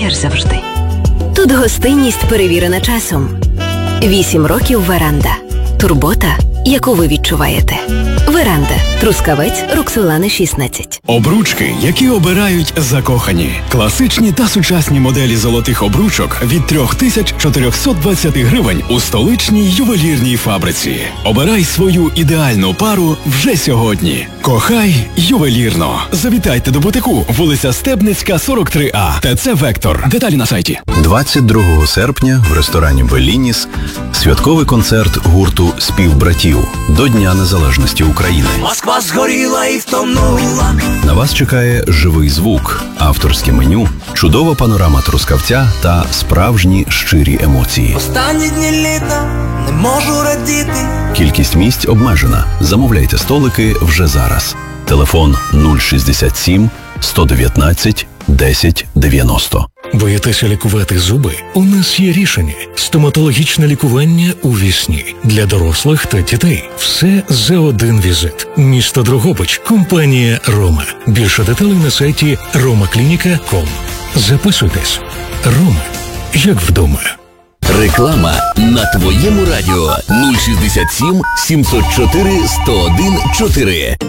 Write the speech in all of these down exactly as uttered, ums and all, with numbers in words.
як завжди. Тут гостинність перевірена часом. Вісім років Веранда. Турбота, яку ви відчуваєте. Веранда. Трускавець, Роксолани, шістнадцять. Обручки, які обирають закохані. Класичні та сучасні моделі золотих обручок від три тисячі чотириста двадцять гривень у столичній ювелірній фабриці. Обирай свою ідеальну пару вже сьогодні. Кохай ювелірно. Завітайте до бутику, вулиця Стебницька, сорок три А. ТЦ «Вектор». Деталі на сайті. двадцять другого серпня в ресторані «Беллініс» святковий концерт гурту «Співбратів» до Дня Незалежності України. Москва згоріла і втонула. На вас чекає живий звук, авторське меню, чудова панорама Трускавця та справжні щирі емоції. Останні дні літа не можу радіти. Кількість місць обмежена. Замовляйте столики вже зараз. Телефон нуль шістдесят сім сто дев'ятнадцять десять дев'яносто. Боїтеся лікувати зуби? У нас є рішення. Стоматологічне лікування у вісні. Для дорослих та дітей. Все за один візит. Місто Дрогобич. Компанія «Рома». Більше деталей на сайті рома клініка крапка ком. Записуйтесь. «Рома». Як вдома. Реклама на твоєму радіо. нуль шістдесят сім сімсот чотири сто один чотири.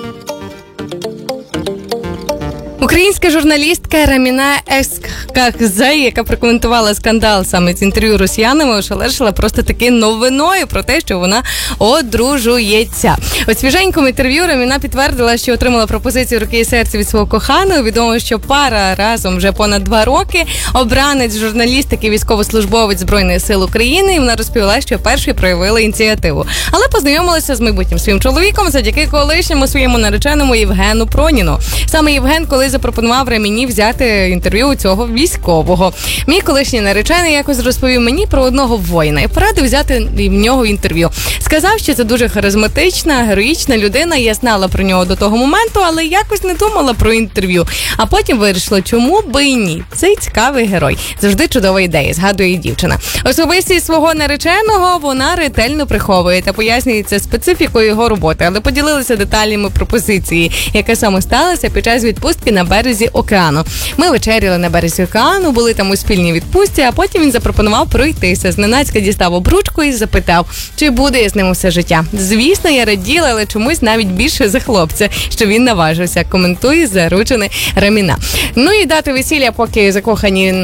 Українська журналістка Раміна Ескакзе, яка прокоментувала скандал саме з інтерв'ю росіянами, ошелешила просто таки новиною про те, що вона одружується. У свіженькому інтерв'ю Раміна підтвердила, що отримала пропозицію руки і серця від свого коханого. Відомо, що пара разом вже понад два роки. Обранець журналістики, військовослужбовець Збройних сил України, і вона розповіла, що першою проявила ініціативу. Але познайомилася з майбутнім своїм чоловіком завдяки колишньому своєму нареченому Євгену Проніну. Саме Євген коли запропонував Раміні взяти інтерв'ю у цього військового. Мій колишній наречений якось розповів мені про одного воїна і порадив взяти в нього інтерв'ю. Сказав, що це дуже харизматична, героїчна людина. Я знала про нього до того моменту, але якось не думала про інтерв'ю. А потім вирішила, чому би і ні. Цей цікавий герой. Завжди чудова ідея, згадує дівчина. Особистість свого нареченого вона ретельно приховує та пояснює це специфікою його роботи, але поділилася деталями пропозиції, яка саме сталася під час відпустки на березі океану. Ми вечеряли на березі океану, були там у спільній відпустці, а потім він запропонував пройтися. Зненацька дістав обручку і запитав, чи буде я з ним усе життя. Звісно, я раділа, але чомусь навіть більше за хлопця, що він наважився, коментує заручений Раміна. Ну і дати весілля, поки закохані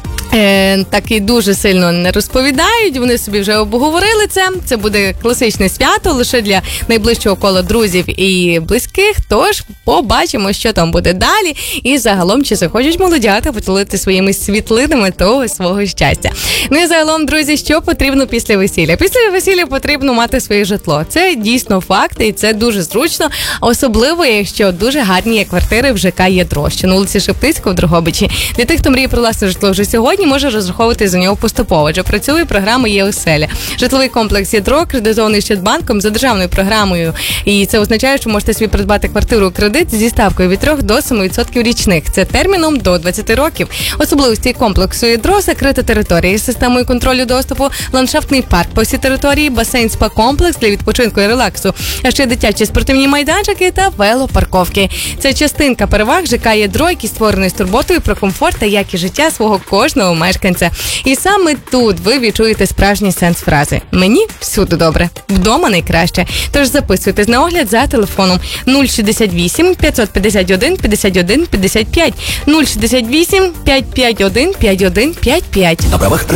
Е, так і дуже сильно не розповідають, вони собі вже обговорили це. Це буде класичне свято лише для найближчого кола друзів і близьких, тож побачимо, що там буде далі. І загалом, чи захочуть молодята поділити своїми світлинами того свого щастя. Ну і загалом, друзі, що потрібно після весілля? Після весілля потрібно мати своє житло. Це дійсно факт, і це дуже зручно, особливо, якщо дуже гарні є квартири в ЖК «Ядро», що на вулиці Шептицького в Дрогобичі. Для тих, хто мріє про власне житло вже сьогодні, може розраховувати за нього поступово, адже працює програма «Є-оселя». Житловий комплекс «Ядро» кредитований Щадбанком за державною програмою. І це означає, що можете собі придбати квартиру у кредит зі ставкою від три до семи відсотків річних. Це терміном до двадцяти років. Особливості комплексу «Ядро» – закрита територія з системою контролю доступу, ландшафтний парк по всій території, басейн, спа-комплекс для відпочинку і релаксу, а ще дитячі спортивні майданчики та велопарковки. Це частинка переваг ЖК «Ядро», які створені з турботою про комфорт та якість життя свого кожного мешканця. І саме тут ви відчуєте справжній сенс фрази «Мені всюди добре, вдома найкраще». Тож записуйтесь на огляд за телефоном нуль шістдесят вісім п'ятсот п'ятдесят один п'ятдесят один п'ятдесят п'ять, нуль шістдесят вісім п'ятсот п'ятдесят один п'ятдесят один п'ятдесят п'ять. На правах